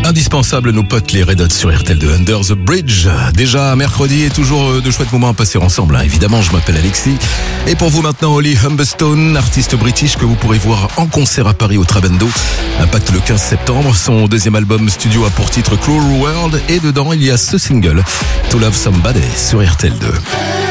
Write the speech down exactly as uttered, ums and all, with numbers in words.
Indispensable, nos potes les Red Hot sur R T L deux, Under the Bridge. Déjà mercredi et toujours de chouettes moments à passer ensemble, hein. Évidemment, je m'appelle Alexis. Et pour vous maintenant, Holly Humberstone, artiste british que vous pourrez voir en concert à Paris au Trabendo. Impact le quinze septembre. Son deuxième album studio a pour titre Cruel World. Et dedans, il y a ce single, To Love Somebody sur R T L deux.